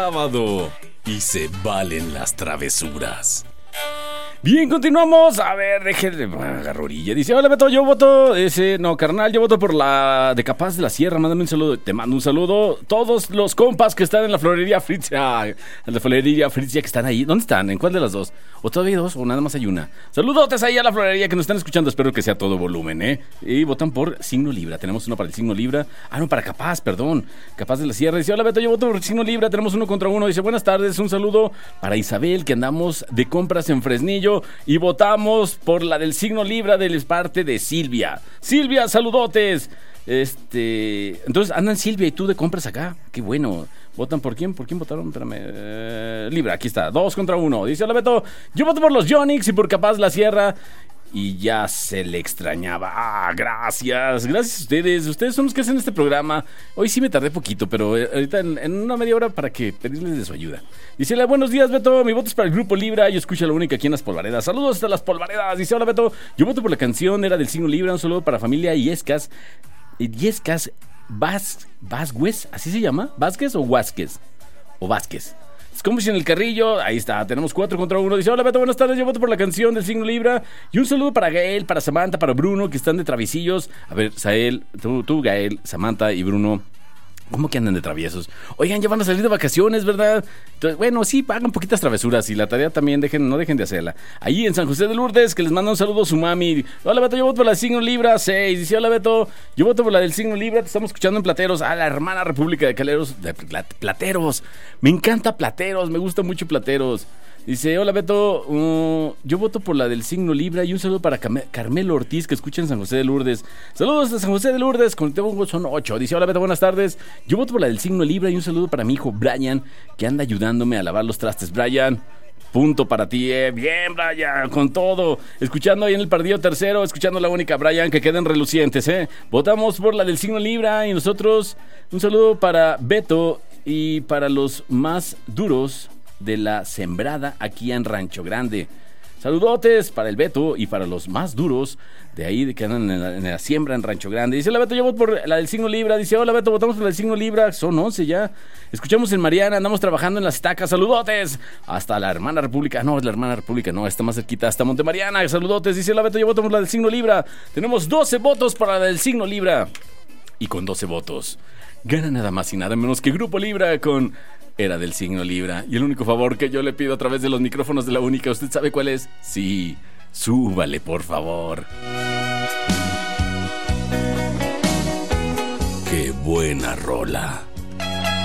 Sábado y se valen las travesuras. Bien, continuamos. A ver, déjenle agarro orilla. Dice, hola Beto, yo voto carnal, yo voto por la de Capaz de la Sierra. Mándame un saludo, te mando un saludo. Todos los compas que están en la florería Fritzia. En la florería Fritzia que están ahí. ¿Dónde están? ¿En cuál de las dos? ¿O todavía hay dos? ¿O nada más hay una? Saludotes ahí a la florería que nos están escuchando. Espero que sea todo volumen, Y votan por signo Libra. Tenemos uno para el signo Libra. No, para Capaz, perdón. Capaz de la Sierra. Dice, hola Beto, yo voto por el signo Libra. Tenemos 1-1. Dice, buenas tardes. Un saludo para Isabel, que andamos de compras en Fresnillo y votamos por la del signo Libra de parte de Silvia. Silvia, saludotes. Entonces andan Silvia y tú de compras acá. Qué bueno. ¿Votan por quién? ¿Por quién votaron? Espérame. Libra, aquí está. 2-1. Dice, hola Beto, yo voto por los Yonix y por Capaz la Sierra. Y ya se le extrañaba. Gracias. Gracias a ustedes. Ustedes son los que hacen este programa. Hoy sí me tardé poquito, pero ahorita en una media hora para que pedirles de su ayuda. Dice, hola, buenos días, Beto. Mi voto es para el grupo Libra. Yo escucho la única aquí en Las Polvaredas. Saludos hasta Las Polvaredas. Dice, hola, Beto. Yo voto por la canción. Era del signo Libra. Un saludo para familia Yescas. Yescas Vázquez. ¿Así se llama? ¿Vázquez o Vázquez? O Vázquez. Es como si en el carrillo, ahí está, tenemos 4-1. Dice, hola Beto, buenas tardes, yo voto por la canción del signo Libra. Y un saludo para Gael, para Samantha, para Bruno, que están de traviesillos. A ver, Sael, tú Gael, Samantha y Bruno, ¿cómo que andan de traviesos? Oigan, ya van a salir de vacaciones, ¿verdad? Entonces, bueno, sí, hagan poquitas travesuras y la tarea también no dejen de hacerla. Ahí en San José de Lourdes, que les manda un saludo a su mami. Hola Beto, yo voto por la del signo Libra, 6. Dice, hola Beto, yo voto por la del signo Libra. Te estamos escuchando en Plateros. La hermana República de Caleros, de Plateros. Me encanta Plateros, me gusta mucho Plateros. Dice, hola Beto, yo voto por la del signo Libra y un saludo para Carmelo Ortiz, que escucha en San José de Lourdes. Saludos a San José de Lourdes, son 8. Dice, hola Beto, buenas tardes. Yo voto por la del signo Libra y un saludo para mi hijo Brian, que anda ayudándome a lavar los trastes. Brian, punto para ti, Bien, Brian, con todo. Escuchando ahí en el partido tercero, escuchando la única, Brian, que queden relucientes, Votamos por la del signo Libra y nosotros, un saludo para Beto y para los más duros de la sembrada aquí en Rancho Grande. Saludotes para el Beto y para los más duros de ahí que andan en la siembra en Rancho Grande. Dice, hola Beto, yo voto por la del signo Libra. Dice, hola Beto, votamos por la del signo Libra. Son 11 ya. Escuchamos en Mariana, andamos trabajando en las estacas. Saludotes hasta la hermana República. No, es la hermana República, no, está más cerquita, hasta Montemariana. Saludotes. Dice, hola Beto, yo voto por la del signo Libra. Tenemos 12 votos para la del signo Libra. Y con 12 votos gana nada más y nada menos que Grupo Libra con Era del signo Libra. Y el único favor que yo le pido a través de los micrófonos de la única, ¿usted sabe cuál es? Sí, súbale por favor. Qué buena rola.